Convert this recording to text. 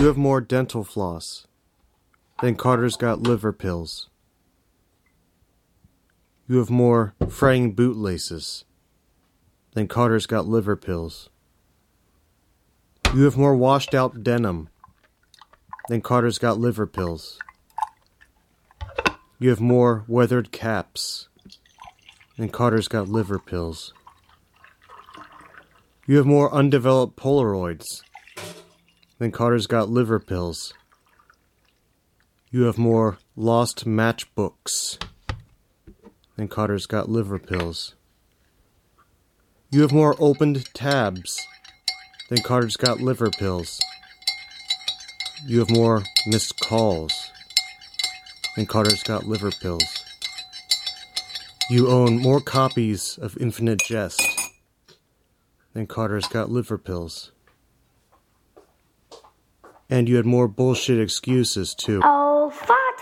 You have more dental floss than Carter's got liver pills. You have more fraying bootlaces than Carter's got liver pills. You have more washed out denim than Carter's got liver pills. You have more weathered caps than Carter's got liver pills. You have more undeveloped Polaroids than Carter's got liver pills. You have more lost matchbooks than Carter's got liver pills. You have more opened tabs than Carter's got liver pills. You have more missed calls than Carter's got liver pills. You own more copies of Infinite Jest than Carter's got liver pills. And you had more bullshit excuses, too. Oh, fuck!